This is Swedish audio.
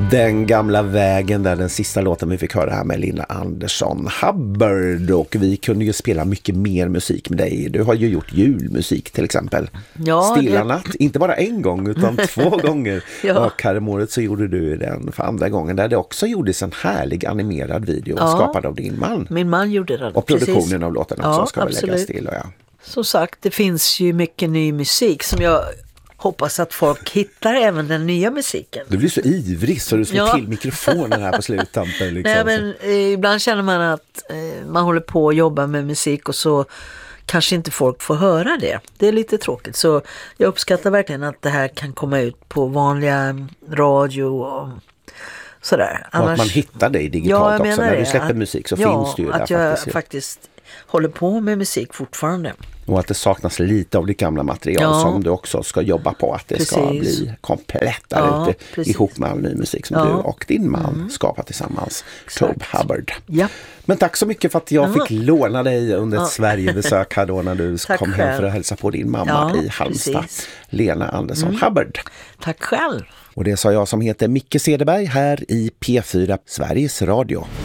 Den gamla vägen, där den sista låten vi fick höra här med Linda Andersson, Hubbard, och vi kunde ju spela mycket mer musik med dig. Du har ju gjort julmusik till exempel. Ja, Stilla natt, inte bara en gång utan 2 gånger. Ja. Och häromåret så gjorde du den för andra gången, där det också gjordes en härlig animerad video skapad av din man. Min man gjorde den. Och produktionen av låten också ska väl absolut. läggas till. Och Som sagt, det finns ju mycket ny musik som jag hoppas att folk hittar, även den nya musiken. Du blir så ivrig så du slår till mikrofonen här på sluttampen. Liksom. Nej, men ibland känner man att man håller på att jobba med musik och så kanske inte folk får höra det. Det är lite tråkigt. Så jag uppskattar verkligen att det här kan komma ut på vanliga radio och sådär. Och att man hittar dig digitalt också. När du släpper musik så finns du ju där faktiskt. Ja, att jag faktiskt håller på med musik fortfarande. Och att det saknas lite av det gamla material som du också ska jobba på. Att det ska bli komplett där ute ihop med all ny musik som du och din man skapar tillsammans. Tobe Hubbard. Ja. Men tack så mycket för att jag fick låna dig under ett Sverigebesök här då när du kom hem för att hälsa på din mamma i Halmstad. Lena Andersson Hubbard. Tack själv. Och det sa jag som heter Micke Cederberg här i P4 Sveriges Radio.